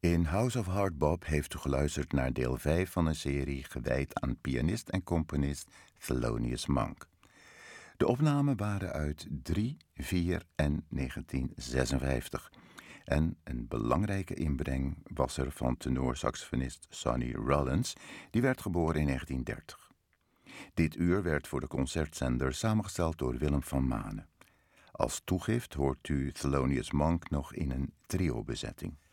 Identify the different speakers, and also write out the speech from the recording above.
Speaker 1: In House of Hard Bop heeft u geluisterd naar deel 5 van een serie gewijd aan pianist en componist Thelonious Monk. De opnamen waren uit 3, 4 en 1956. En een belangrijke inbreng was er van tenorsaxofonist Sonny Rollins, die werd geboren in 1930. Dit uur werd voor de concertzender samengesteld door Willem van Manen. Als toegift hoort u Thelonious Monk nog in een trio-bezetting.